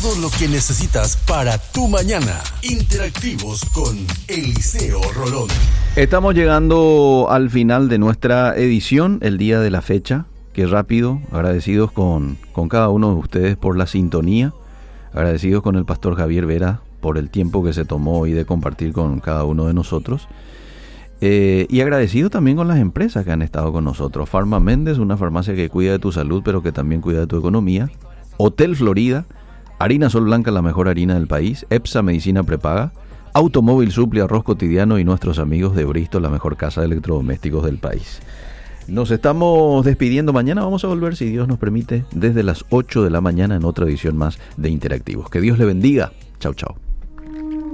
Todo lo que necesitas para tu mañana. Interactivos con Eliseo Rolón. Estamos llegando al final de nuestra edición, el día de la fecha. Qué rápido, agradecidos con cada uno de ustedes por la sintonía, agradecidos con el pastor Javier Vera por el tiempo que se tomó hoy de compartir con cada uno de nosotros. Y agradecido también con las empresas que han estado con nosotros. Farma Méndez, una farmacia que cuida de tu salud, pero que también cuida de tu economía. Hotel Florida, Harina Sol Blanca, la mejor harina del país. EPSA, medicina prepaga. Automóvil Supli, arroz cotidiano. Y nuestros amigos de Bristol, la mejor casa de electrodomésticos del país. Nos estamos despidiendo. Mañana vamos a volver, si Dios nos permite, desde las 8 de la mañana en otra edición más de Interactivos. Que Dios le bendiga. Chau, chau.